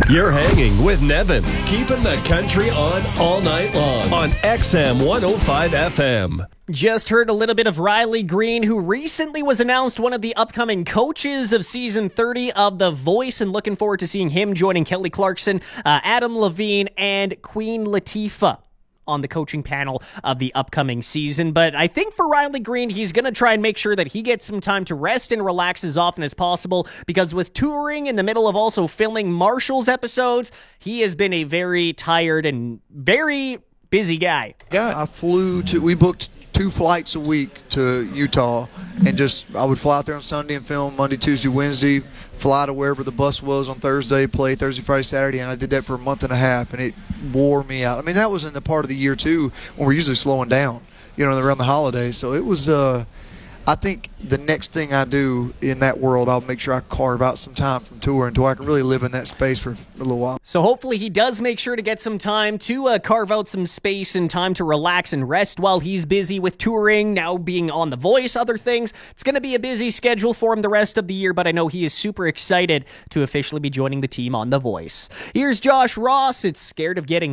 You're hanging with Nevin, keeping the country on all night long on XM 105 FM. Just heard a little bit of Riley Green, who recently was announced one of the upcoming coaches of season 30 of The Voice, and looking forward to seeing him joining Kelly Clarkson, Adam Levine, and Queen Latifah on the coaching panel of the upcoming season. But I think for Riley Green, he's going to try and make sure that he gets some time to rest and relax as often as possible, because with touring in the middle of also filming Marshall's episodes, he has been a very tired and very busy guy. Yeah, we booked 2 flights a week to Utah, and I would fly out there on Sunday and film Monday, Tuesday, Wednesday, fly to wherever the bus was on Thursday, play Thursday, Friday, Saturday, and I did that for a month and a half, and it wore me out. I mean, that was in the part of the year, too, when we're usually slowing down, around the holidays. So it was, I think the next thing I do in that world, I'll make sure I carve out some time from touring until I can really live in that space for a little while. So hopefully he does make sure to get some time to carve out some space and time to relax and rest while he's busy with touring, now being on The Voice, other things. It's going to be a busy schedule for him the rest of the year, but I know he is super excited to officially be joining the team on The Voice. Here's Josh Ross. It's Scared of Getting